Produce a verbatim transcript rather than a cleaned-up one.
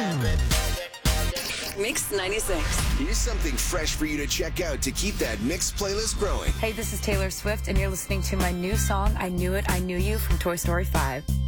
Mix ninety-six. Here's something fresh for you to check out to keep that Mix playlist growing. Hey, this is Taylor Swift, and you're listening to my new song, I Knew It, I Knew You, from Toy Story five.